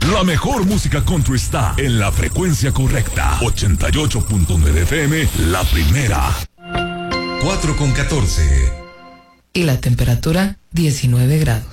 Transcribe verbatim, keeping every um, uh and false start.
La mejor música country está en la frecuencia correcta. ochenta y ocho punto nueve F M, la primera. cuatro con catorce. Y la temperatura, diecinueve grados.